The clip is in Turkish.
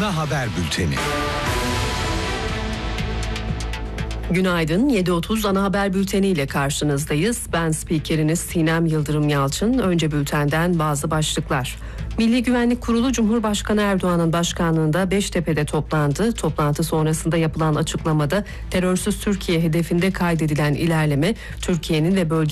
Ana haber bülteni. Günaydın, 7.30 ana haber bülteni ile karşınızdayız. Ben spikeriniz Sinem Yıldırım Yalçın. Önce bültenden bazı başlıklar. Milli Güvenlik Kurulu Cumhurbaşkanı Erdoğan'ın başkanlığında Beştepe'de toplandı. Toplantı sonrasında yapılan açıklamada terörsüz Türkiye hedefinde kaydedilen ilerleme Türkiye'nin ve bölgenin